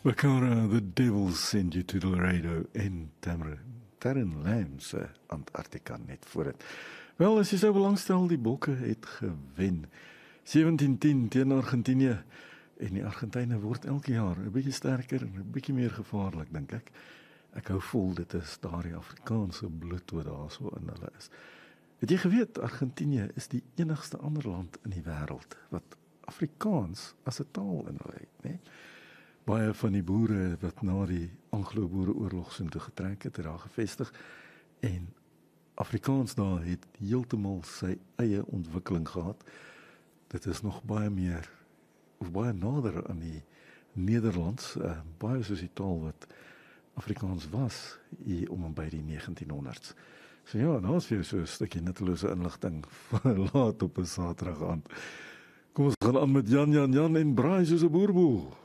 Bakara, the devil sent you to Laredo en Darren Lam se Antarctica net voor het. Wel, as jy sou belangstel, die Bokke het gewen. 17-10 teen Argentinië. En die Argentyne word elke jaar 'n bietjie sterker en 'n bietjie meer gevaarlik, dink ek. Ek hou vol dit is daardie Afrikaanse bloed wat daar so in hulle is. Het jy geweet, Argentinië is die enigste ander land in die wêreld wat Afrikaans as 'n taal in hulle het, né? Baie van die boere wat na die Anglo-Boereoorlog so toe getrek het daar gevestig en Afrikaans daar het heeltemal sy eie ontwikkeling gehad. Dit is nog baie meer of baie nader aan die Nederlands, baie soos die taal wat Afrikaans was hier om en by die 1900s. So ja, nou is vir so 'n stukkie nuttelose inligting laat op 'n Saterdag aand. Kom ons gaan aan met Jan en braai soos 'n boerboel.